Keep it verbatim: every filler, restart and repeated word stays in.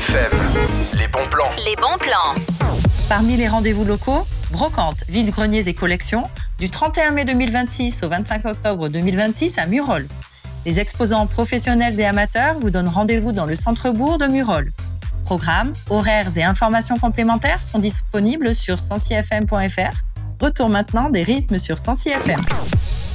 F M, les bons plans. Les bons plans. Parmi les rendez-vous locaux, brocantes, vide-greniers et collections, du trente et un mai deux mille vingt-six au vingt-cinq octobre deux mille vingt-six à Murol. Les exposants professionnels et amateurs vous donnent rendez-vous dans le centre-bourg de Murol. Programmes, horaires et informations complémentaires sont disponibles sur sensi f m point f r. Retour maintenant des rythmes sur Sensi F M.